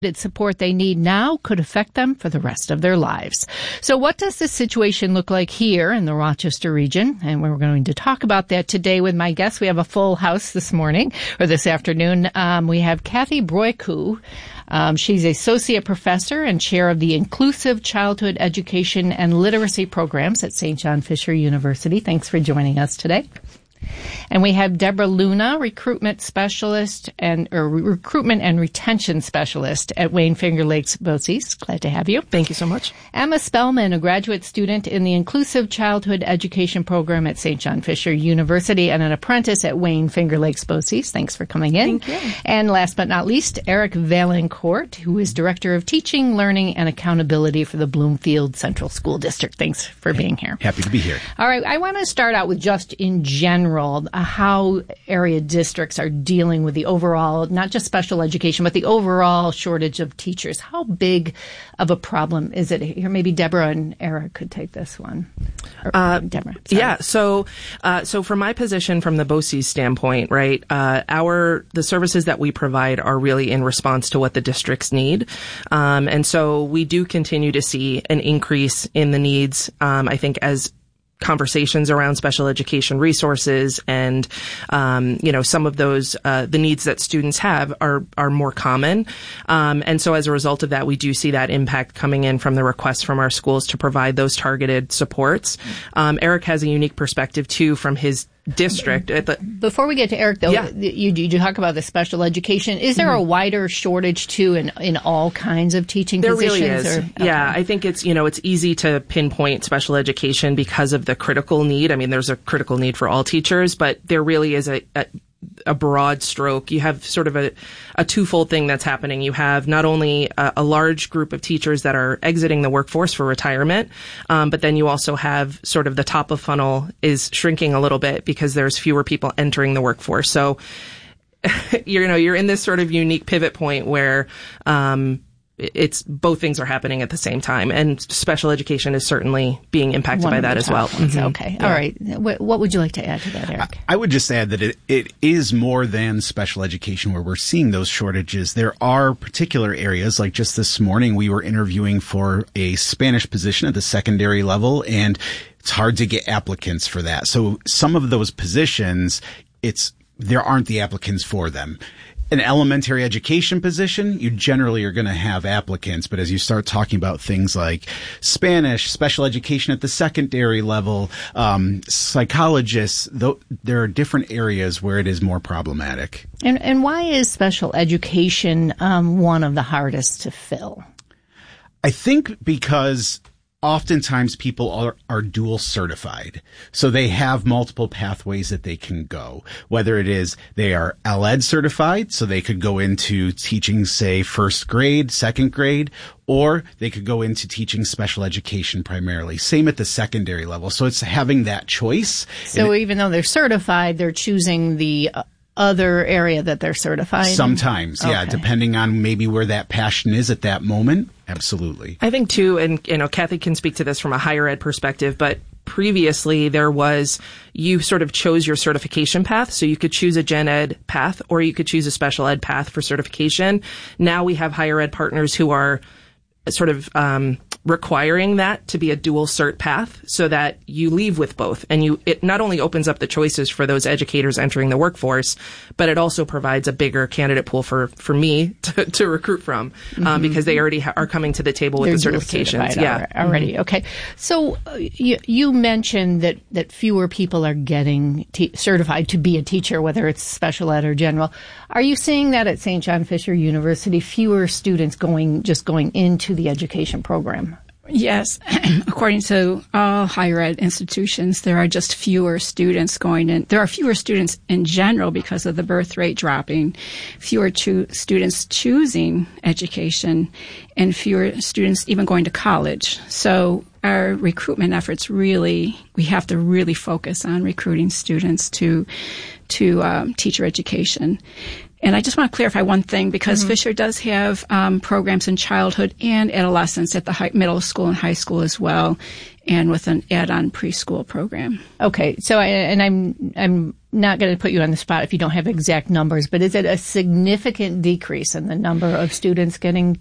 support they need now could affect them for the rest of their lives. So what does this situation look like here in the Rochester region? And we're going to talk about that today with my guests. We have a full house this afternoon. We have Kathy Broyku. She's associate professor and chair of the Inclusive Childhood Education and Literacy Programs at St. John Fisher University. Thanks for joining us today. And we have Deborah Luna, recruitment and retention specialist at Wayne Finger Lakes BOCES. Glad to have you. Thank you so much. Emma Spellman, a graduate student in the Inclusive Childhood Education Program at St. John Fisher University and an apprentice at Wayne Finger Lakes BOCES. Thanks for coming in. Thank you. And last but not least, Eric Valancourt, who is Director of Teaching, Learning, and Accountability for the Bloomfield Central School District. Thanks for being here. Happy to be here. All right. I want to start out with just in general, how area districts are dealing with the overall, not just special education, but the overall shortage of teachers. How big of a problem is it here? Maybe Deborah and Eric could take this one. Deborah. Sorry. Yeah. So from my position, from the BOCES standpoint, right, the services that we provide are really in response to what the districts need. And so we do continue to see an increase in the needs, I think, as conversations around special education resources and, some of those, the needs that students have are more common. And so as a result of that, we do see that impact coming in from the requests from our schools to provide those targeted supports. Eric has a unique perspective too from his district. Before we get to Eric, though, yeah. you talk about the special education. Is there a wider shortage too in all kinds of teaching positions? There really is. Yeah, I think it's easy to pinpoint special education because of the critical need. I mean, there's a critical need for all teachers, but there really is a broad stroke. You have sort of a twofold thing that's happening. You have not only a large group of teachers that are exiting the workforce for retirement, but then you also have sort of the top of funnel is shrinking a little bit because there's fewer people entering the workforce. So, you're in this sort of unique pivot point where, it's both things are happening at the same time, and special education is certainly being impacted by that as well. Mm-hmm. Okay. Yeah. All right. What would you like to add to that, Eric? I would just add that it is more than special education where we're seeing those shortages. There are particular areas, like just this morning we were interviewing for a Spanish position at the secondary level, and it's hard to get applicants for that. So some of those positions, there aren't the applicants for them. An elementary education position, you generally are going to have applicants, but as you start talking about things like Spanish, special education at the secondary level, psychologists, there are different areas where it is more problematic. And why is special education one of the hardest to fill? I think because oftentimes people are dual certified. So they have multiple pathways that they can go, whether it is they are LED certified, so they could go into teaching, say, first grade, second grade, or they could go into teaching special education primarily. Same at the secondary level. So it's having that choice. So even though they're certified, they're choosing the other area that they're certified in? Sometimes, yeah, okay. Depending on maybe where that passion is at that moment. Absolutely. I think too, and Kathy can speak to this from a higher ed perspective, but previously you sort of chose your certification path. So you could choose a gen ed path or you could choose a special ed path for certification. Now we have higher ed partners who are sort of requiring that to be a dual cert path so that you leave with both. And it not only opens up the choices for those educators entering the workforce, but it also provides a bigger candidate pool for me to recruit from, because they already are coming to the table with the certifications. Yeah. Already. Mm-hmm. Okay. So you mentioned that fewer people are getting certified to be a teacher, whether it's special ed or general. Are you seeing that at St. John Fisher University, fewer students going into the education program? Yes. According to all higher ed institutions, there are just fewer students going in. There are fewer students in general because of the birth rate dropping, fewer students choosing education, and fewer students even going to college. So our recruitment efforts we have to really focus on recruiting students to teacher education. And I just want to clarify one thing, because Fisher does have programs in childhood and adolescence at the middle school and high school as well, and with an add-on preschool program. Okay, so I'm not going to put you on the spot if you don't have exact numbers, but is it a significant decrease in the number of students getting